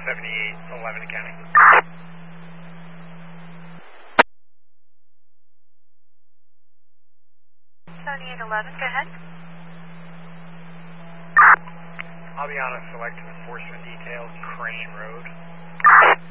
7811 County. 7811, go ahead. I'll be on a selective enforcement detail, Crane Road.